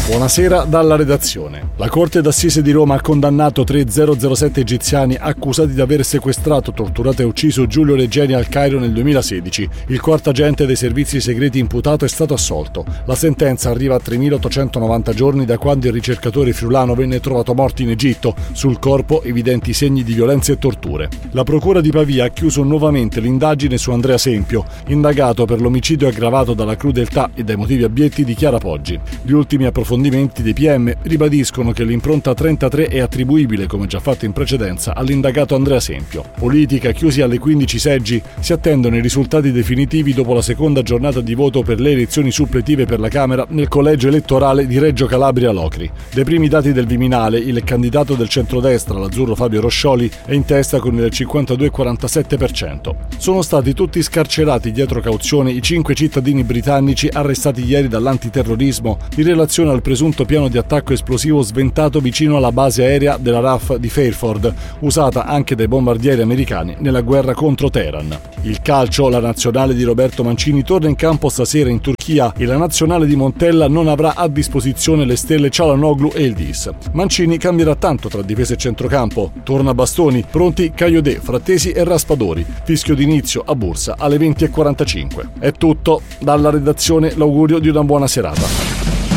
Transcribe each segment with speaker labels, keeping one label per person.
Speaker 1: Buonasera dalla redazione. La Corte d'Assise di Roma ha condannato 3 007 egiziani accusati di aver sequestrato, torturato e ucciso Giulio Regeni al Cairo nel 2016. Il quarto agente dei servizi segreti imputato è stato assolto. La sentenza arriva a 3.890 giorni da quando il ricercatore friulano venne trovato morto in Egitto, sul corpo evidenti segni di violenza e torture. La procura di Pavia ha chiuso nuovamente l'indagine su Andrea Sempio, indagato per l'omicidio aggravato dalla crudeltà e dai motivi abietti di Chiara Poggi. Gli ultimi approfondimenti dei PM ribadiscono che l'impronta 33 è attribuibile, come già fatto in precedenza, all'indagato Andrea Sempio. Politica, chiusi alle 15 seggi, si attendono i risultati definitivi dopo la seconda giornata di voto per le elezioni suppletive per la Camera nel collegio elettorale di Reggio Calabria Locri. Dai primi dati del Viminale, il candidato del centrodestra, l'azzurro Fabio Roscioli, è in testa con il 52,47%. Sono stati tutti scarcerati dietro cauzione i 5 cittadini britannici arrestati ieri dall'antiterrorismo in relazione al presunto piano di attacco esplosivo sventato vicino alla base aerea della RAF di Fairford, usata anche dai bombardieri americani nella guerra contro Teheran. Il calcio, la nazionale di Roberto Mancini torna in campo stasera in Turchia e la nazionale di Montella non avrà a disposizione le stelle Çalhanoğlu e Yıldız. Mancini cambierà tanto tra difesa e centrocampo. Torna Bastoni, pronti Kayode, Frattesi e Raspadori. Fischio d'inizio a Bursa alle 20:45. È tutto. Dalla redazione l'augurio di una buona serata.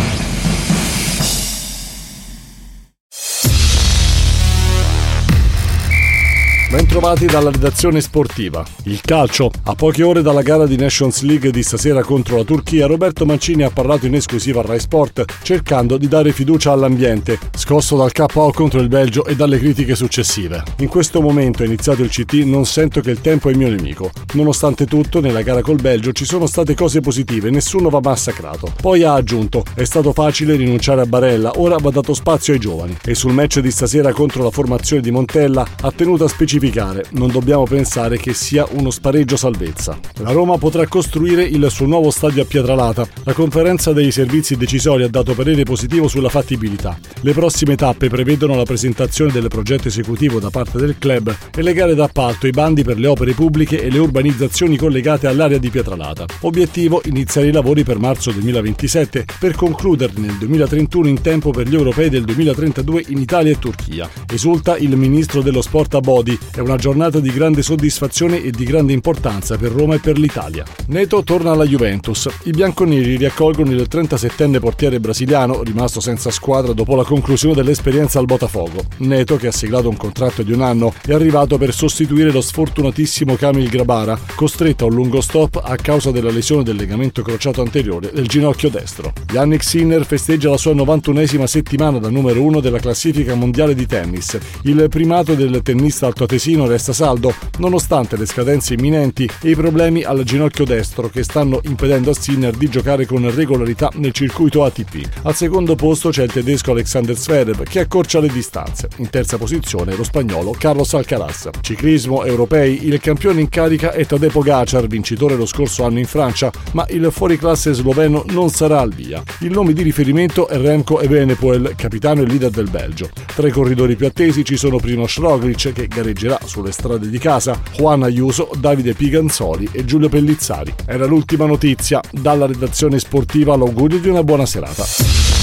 Speaker 1: Bentrovati dalla redazione sportiva. Il calcio. A poche ore dalla gara di Nations League di stasera contro la Turchia, Roberto Mancini ha parlato in esclusiva a Rai Sport, cercando di dare fiducia all'ambiente, scosso dal KO contro il Belgio e dalle critiche successive. In questo momento, ha iniziato il CT, non sento che il tempo è mio nemico. Nonostante tutto, nella gara col Belgio ci sono state cose positive, nessuno va massacrato. Poi ha aggiunto, è stato facile rinunciare a Barella, ora va dato spazio ai giovani. E sul match di stasera contro la formazione di Montella ha tenuto a specificare, non dobbiamo pensare che sia uno spareggio salvezza. La Roma potrà costruire il suo nuovo stadio a Pietralata. La conferenza dei servizi decisori ha dato parere positivo sulla fattibilità. Le prossime tappe prevedono la presentazione del progetto esecutivo da parte del club e le gare d'appalto, i bandi per le opere pubbliche e le urbanizzazioni collegate all'area di Pietralata. Obiettivo: iniziare i lavori per marzo 2027 per concluderli nel 2031 in tempo per gli europei del 2032 in Italia e Turchia. Esulta il ministro dello sport Abodi. È una giornata di grande soddisfazione e di grande importanza per Roma e per l'Italia. Neto torna alla Juventus. I bianconeri riaccolgono il 37enne portiere brasiliano, rimasto senza squadra dopo la conclusione dell'esperienza al Botafogo. Neto, che ha siglato un contratto di 1 anno, è arrivato per sostituire lo sfortunatissimo Kamil Grabara, costretto a un lungo stop a causa della lesione del legamento crociato anteriore del ginocchio destro. Jannik Sinner festeggia la sua 91esima settimana da numero 1 della classifica mondiale di tennis. Il primato del tennista altoatesino resta saldo, nonostante le scadenze imminenti e i problemi al ginocchio destro che stanno impedendo a Sinner di giocare con regolarità nel circuito ATP. Al secondo posto c'è il tedesco Alexander Zverev, che accorcia le distanze. In terza posizione lo spagnolo Carlos Alcaraz. Ciclismo europei, il campione in carica è Tadej Pogačar, vincitore lo scorso anno in Francia, ma il fuoriclasse sloveno non sarà al via. Il nome di riferimento è Remco Evenepoel, capitano e leader del Belgio. Tra i corridori più attesi ci sono Primož Roglič, che gareggerà sulle strade di casa, Juan Ayuso, Davide Piganzoli e Giulio Pellizzari. Era l'ultima notizia. Dalla redazione sportiva l'augurio di una buona serata.